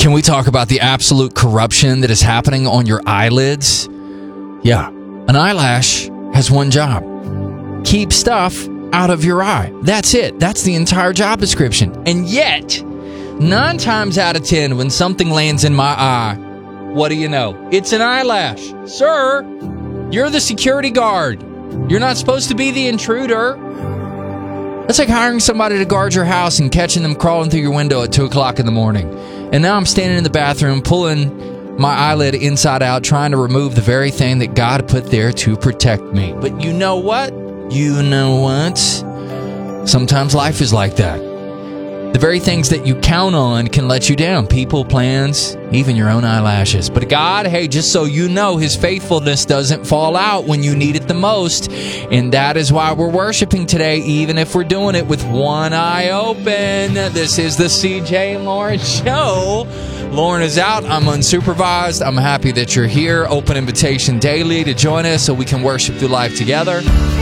Can we talk about the absolute corruption that is happening on your eyelids? Yeah, an eyelash has one job. Keep stuff out of your eye. That's it. That's the entire job description. And yet, 9 times out of 10, when something lands in my eye, what do you know? It's an eyelash. Sir, you're the security guard. You're not supposed to be the intruder. That's like hiring somebody to guard your house and catching them crawling through your window at 2 o'clock in the morning. And now I'm standing in the bathroom pulling my eyelid inside out, trying to remove the very thing that God put there to protect me. But you know what? Sometimes life is like that. The very things that you count on can let you down. People, plans, even your own eyelashes. But God, hey, just so you know, His faithfulness doesn't fall out when you need it the most. And that is why we're worshiping today, even if we're doing it with one eye open. This is the CJ and Lauren Show. Lauren is out. I'm unsupervised. I'm happy that you're here. Open invitation daily to join us so we can worship through life together.